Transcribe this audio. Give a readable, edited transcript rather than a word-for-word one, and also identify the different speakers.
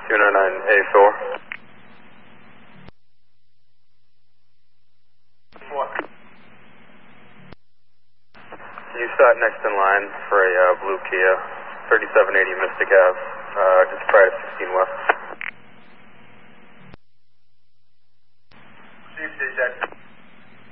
Speaker 1: 299A4. You sat next in line for a blue Kia, 3780 Mystic Ave, just prior to 16 West.